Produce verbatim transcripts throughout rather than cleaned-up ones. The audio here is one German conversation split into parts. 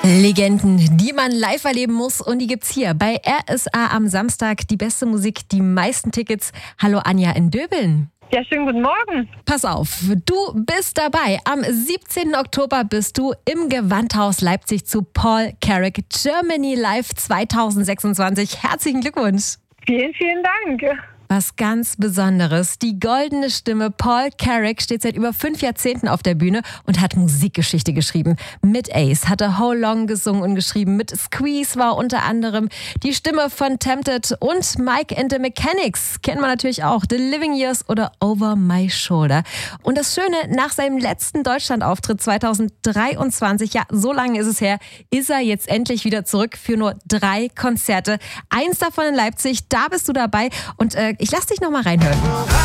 Legenden, die man live erleben muss, und die gibt's hier bei R S A am Samstag. Die beste Musik, die meisten Tickets. Hallo Anja in Döbeln. Ja, schönen guten Morgen. Pass auf, du bist dabei. Am siebzehnten Oktober bist du im Gewandhaus Leipzig zu Paul Carrack Germany Live zweitausendsechsundzwanzig. Herzlichen Glückwunsch. Vielen, vielen Dank. Was ganz Besonderes. Die goldene Stimme Paul Carrack steht seit über fünf Jahrzehnten auf der Bühne und hat Musikgeschichte geschrieben. Mit Ace hat er How Long gesungen und geschrieben. Mit Squeeze war unter anderem die Stimme von Tempted, und Mike and the Mechanics kennt man natürlich auch. The Living Years oder Over My Shoulder. Und das Schöne, nach seinem letzten Deutschlandauftritt zweitausenddreiundzwanzig, ja, so lange ist es her, ist er jetzt endlich wieder zurück für nur drei Konzerte. Eins davon in Leipzig, da bist du dabei, und äh, ich lass dich noch mal reinhören.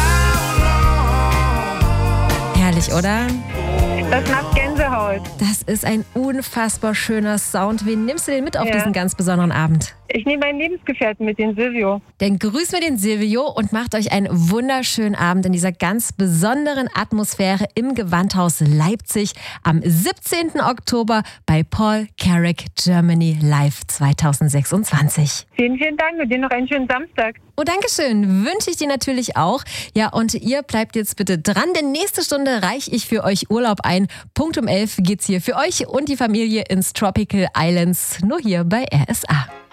Herrlich, oder? Das macht Gänsehaut. Das ist ein unfassbar schöner Sound. Wen nimmst du denn mit auf Ja. diesen ganz besonderen Abend? Ich nehme meinen Lebensgefährten mit, den Silvio. Dann grüßt mir den Silvio und macht euch einen wunderschönen Abend in dieser ganz besonderen Atmosphäre im Gewandhaus Leipzig am siebzehnten Oktober bei Paul Carrack Germany Live zweitausendsechsundzwanzig. Vielen, vielen Dank und dir noch einen schönen Samstag. Oh, Dankeschön. Wünsche ich dir natürlich auch. Ja, und ihr bleibt jetzt bitte dran, denn nächste Stunde reiche ich für euch Urlaub ein. Punkt um elf geht's hier für euch und die Familie ins Tropical Islands, nur hier bei R S A.